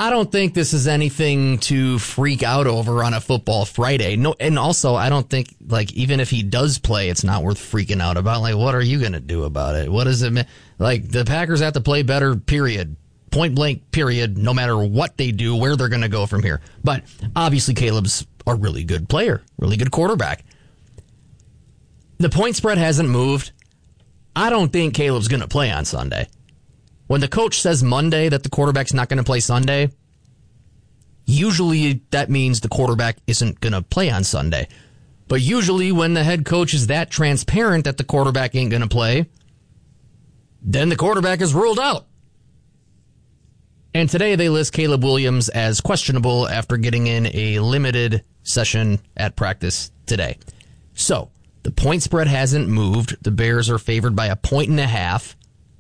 I don't think this is anything to freak out over on a football Friday. No, and also I don't think, like, even if he does play, it's not worth freaking out about. Like, what are you going to do about it? What does it mean? Like, the Packers have to play better, period. Point blank, period, no matter what they do, where they're going to go from here. But obviously Caleb's a really good player, really good quarterback. The point spread hasn't moved. I don't think Caleb's going to play on Sunday. When the coach says Monday that the quarterback's not going to play Sunday, usually that means the quarterback isn't going to play on Sunday. But usually when the head coach is that transparent that the quarterback ain't going to play, then the quarterback is ruled out. And today they list Caleb Williams as questionable after getting in a limited session at practice today. So, the point spread hasn't moved. The Bears are favored by 1.5.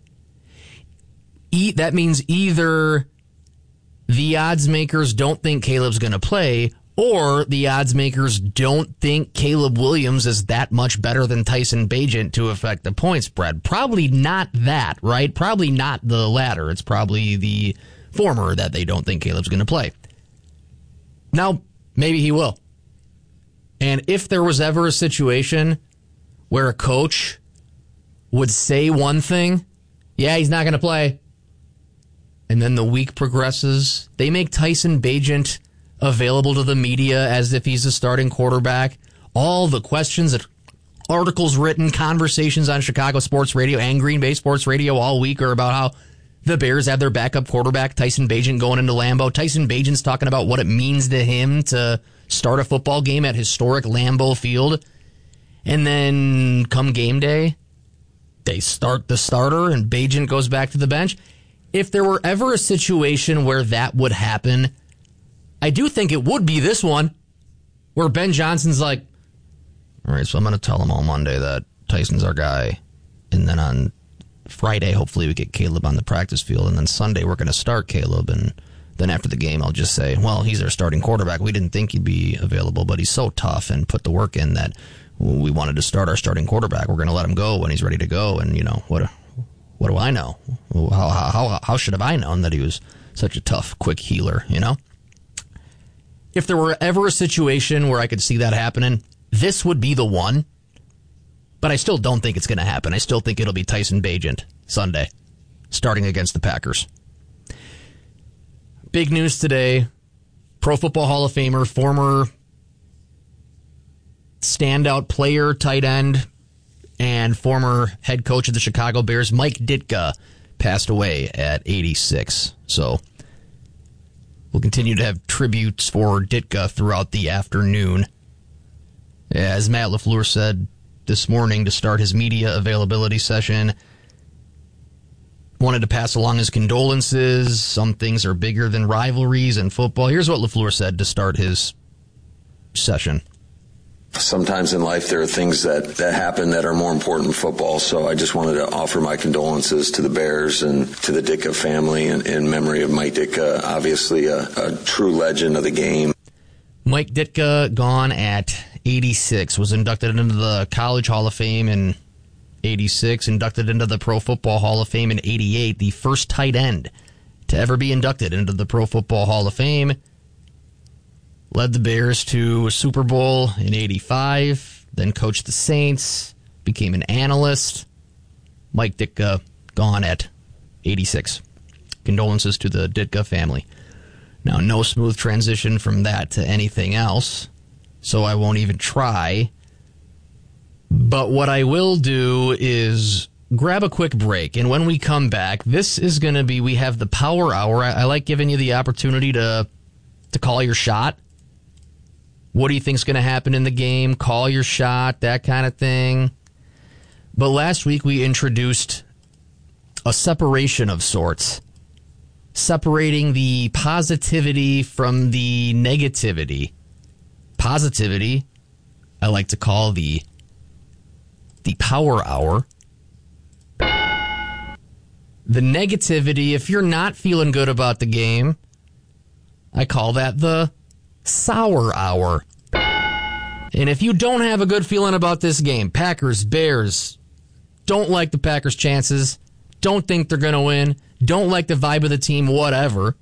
That means either the odds makers don't think Caleb's going to play, or the odds makers don't think Caleb Williams is that much better than Tyson Bagent to affect the point spread. Probably not that, right? Probably not the latter. It's probably the former that they don't think Caleb's going to play. Now, maybe he will. And if there was ever a situation where a coach would say one thing, yeah, he's not going to play, and then the week progresses, they make Tyson Bagent available to the media as if he's a starting quarterback. All the questions, articles written, conversations on Chicago Sports Radio and Green Bay Sports Radio all week are about how the Bears have their backup quarterback, Tyson Bagent, going into Lambeau. Tyson Bagent's talking about what it means to him to start a football game at historic Lambeau Field. And then come game day, they start the starter and Bagent goes back to the bench. If there were ever a situation where that would happen, I do think it would be this one, where Ben Johnson's like, all right, so I'm going to tell him on Monday that Tyson's our guy. And then on Friday, hopefully we get Caleb on the practice field. And then Sunday, we're going to start Caleb. And then after the game, I'll just say, well, he's our starting quarterback. We didn't think he'd be available, but he's so tough and put the work in that we wanted to start our starting quarterback. We're going to let him go when he's ready to go. And, you know, what do I know? How should have I known that he was such a tough, quick healer, you know? If there were ever a situation where I could see that happening, this would be the one. But I still don't think it's going to happen. I still think it'll be Tyson Bagent Sunday, starting against the Packers. Big news today. Pro Football Hall of Famer, former standout player, tight end, and former head coach of the Chicago Bears, Mike Ditka, passed away at 86. So we'll continue to have tributes for Ditka throughout the afternoon. As Matt LaFleur said this morning to start his media availability session, wanted to pass along his condolences. Some things are bigger than rivalries in football. Here's what LaFleur said to start his session. Sometimes in life there are things that happen that are more important than football, so I just wanted to offer my condolences to the Bears and to the Ditka family in memory of Mike Ditka, obviously a true legend of the game. Mike Ditka, gone at 86, was inducted into the College Hall of Fame in 86, inducted into the Pro Football Hall of Fame in 88, the first tight end to ever be inducted into the Pro Football Hall of Fame. Led the Bears to a Super Bowl in 85, then coached the Saints, became an analyst. Mike Ditka, gone at 86. Condolences to the Ditka family. Now, no smooth transition from that to anything else, so I won't even try. But what I will do is grab a quick break, and when we come back, this is going to be, we have the Power Hour. I like giving you the opportunity to call your shot. What do you think's going to happen in the game? Call your shot, that kind of thing. But last week we introduced a separation of sorts, separating the positivity from the negativity. Positivity, I like to call the Power Hour. The negativity, if you're not feeling good about the game, I call that the Sour Hour. And if you don't have a good feeling about this game, Packers, Bears, don't like the Packers' chances, don't think they're going to win, don't like the vibe of the team, whatever,